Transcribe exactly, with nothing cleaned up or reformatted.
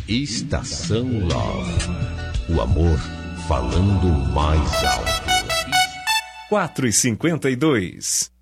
Estação Love. O amor falando mais alto. quatro e cinquenta e dois.